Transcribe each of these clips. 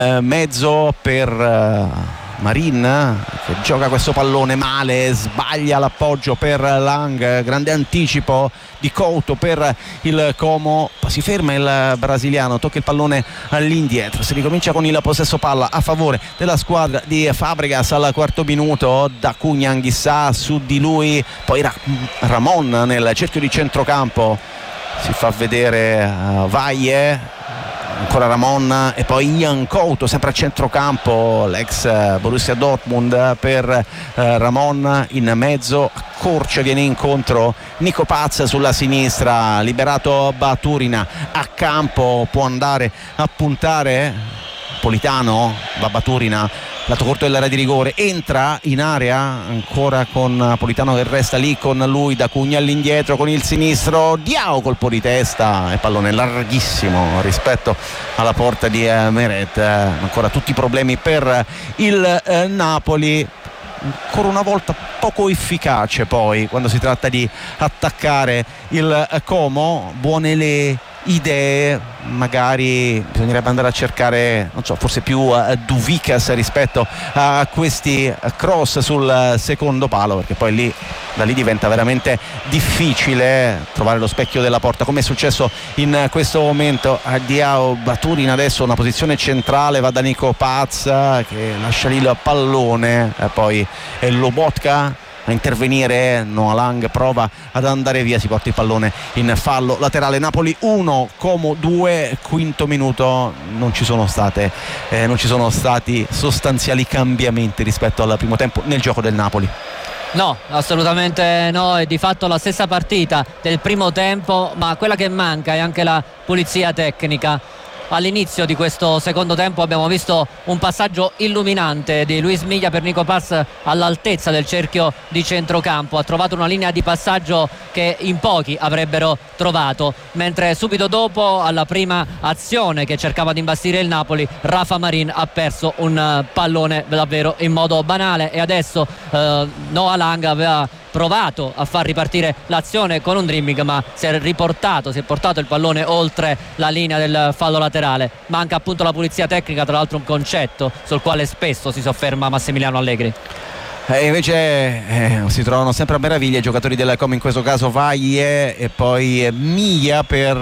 mezzo per Marin, che gioca questo pallone male, sbaglia l'appoggio per Lang, grande anticipo di Couto per il Como, si ferma il brasiliano, tocca il pallone all'indietro, si ricomincia con il possesso palla a favore della squadra di Fabregas al quarto minuto. Da Cugna, Anghissà su di lui, poi Ramon nel cerchio di centrocampo, si fa vedere Valle, ancora Ramon e poi Ian Couto sempre a centrocampo, l'ex Borussia Dortmund per Ramon in mezzo, accorcia, viene incontro Nico Paz sulla sinistra, liberato Baturina a campo, può andare a puntare Politano, va Baturina, lato corto dell'area di rigore, entra in area ancora con Politano che resta lì con lui, Da Cugna all'indietro con il sinistro, Diao colpo di testa e pallone larghissimo rispetto alla porta di Meret. Ancora tutti i problemi per il Napoli, ancora una volta poco efficace poi quando si tratta di attaccare il Como. Buone le idee, magari bisognerebbe andare a cercare, non so, forse più Duvikas rispetto a questi cross sul secondo palo, perché poi da lì diventa veramente difficile trovare lo specchio della porta, come è successo in questo momento a Diao. Baturina adesso una posizione centrale, va da Nico Paz che lascia lì il pallone, poi è Lobotka a intervenire, Noah Lang prova ad andare via, si porta il pallone in fallo laterale. Napoli 1, Como 2, quinto minuto, non ci sono stati sostanziali cambiamenti rispetto al primo tempo nel gioco del Napoli. No, assolutamente no, è di fatto la stessa partita del primo tempo, ma quella che manca è anche la pulizia tecnica. All'inizio di questo secondo tempo abbiamo visto un passaggio illuminante di Luis Milla per Nico Paz all'altezza del cerchio di centrocampo, ha trovato una linea di passaggio che in pochi avrebbero trovato, mentre subito dopo, alla prima azione che cercava di imbastire il Napoli, Rafa Marin ha perso un pallone davvero in modo banale, e adesso Noah Lang aveva provato a far ripartire l'azione con un dribbling, ma si è portato il pallone oltre la linea del fallo laterale. Manca appunto la pulizia tecnica, tra l'altro un concetto sul quale spesso si sofferma Massimiliano Allegri. Invece si trovano sempre a meraviglia i giocatori del Como, in questo caso Valle e poi Miglia per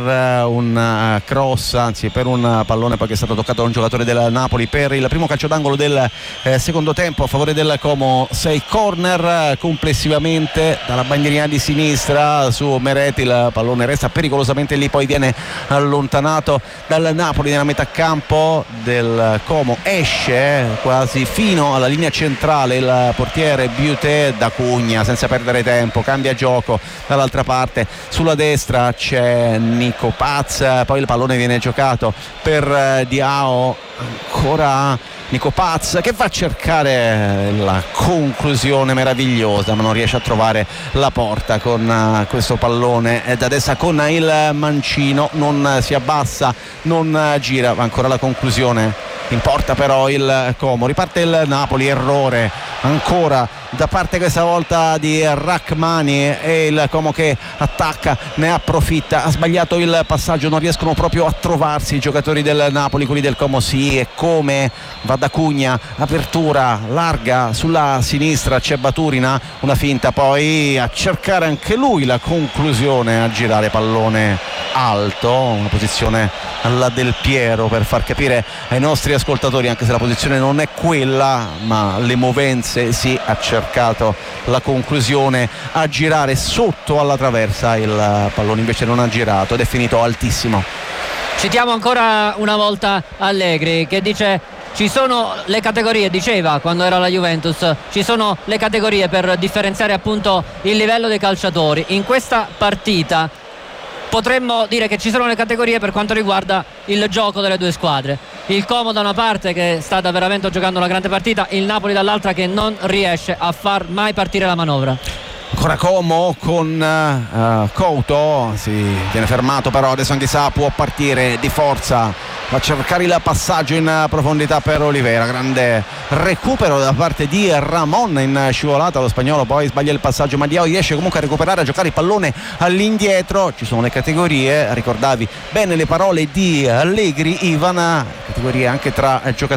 un cross, anzi per un pallone poi che è stato toccato da un giocatore del Napoli per il primo calcio d'angolo del secondo tempo a favore del Como. 6 corner complessivamente dalla bandierina di sinistra su Meret, il pallone resta pericolosamente lì, poi viene allontanato dal Napoli nella metà campo del Como, esce quasi fino alla linea centrale il portiere Buté. Da Cugna senza perdere tempo cambia gioco dall'altra parte, sulla destra c'è Nico Paz, poi il pallone viene giocato per Diao, ancora Nico Paz che va a cercare la conclusione meravigliosa ma non riesce a trovare la porta con questo pallone da destra con il mancino, non si abbassa, non gira, ma ancora la conclusione in porta però il Como. Riparte il Napoli, errore ancora da parte questa volta di Rachmani e il Como che attacca, ne approfitta, ha sbagliato il passaggio, non riescono proprio a trovarsi i giocatori del Napoli, quelli del Como sì, e come va da Cugna, apertura larga sulla sinistra, c'è Baturina, una finta, poi a cercare anche lui la conclusione, a girare pallone alto, una posizione alla Del Piero per far capire ai nostri ascoltatori, anche se la posizione non è quella ma le movenze sì, ha cercato la conclusione, a girare sotto alla traversa, il pallone invece non ha girato ed è finito altissimo. Citiamo ancora una volta Allegri che dice: ci sono le categorie, diceva quando era la Juventus, ci sono le categorie per differenziare appunto il livello dei calciatori. In questa partita potremmo dire che ci sono le categorie per quanto riguarda il gioco delle due squadre. Il Como da una parte che sta veramente giocando una grande partita, il Napoli dall'altra che non riesce a far mai partire la manovra. Ancora Como con Couto, si viene fermato però adesso Anghissà può partire di forza, va a cercare il passaggio in profondità per Oliveira, grande recupero da parte di Ramon in scivolata, lo spagnolo poi sbaglia il passaggio ma Diao riesce comunque a recuperare, a giocare il pallone all'indietro. Ci sono le categorie, ricordavi bene le parole di Allegri Ivan, categorie anche tra giocatori